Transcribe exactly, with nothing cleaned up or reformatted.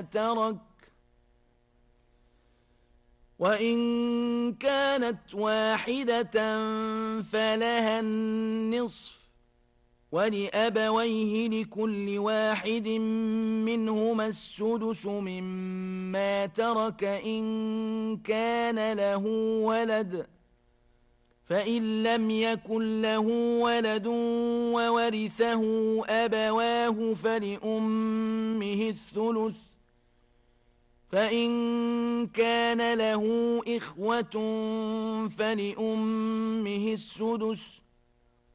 ترك وإن كانت واحدة فلها النصف ولأبويه لكل واحد منهما السدس مما ترك إن كان له ولد فإن لم يكن له ولد وورثه أبواه فلأمه الثلث فإن كان له إخوة فلأمه السدس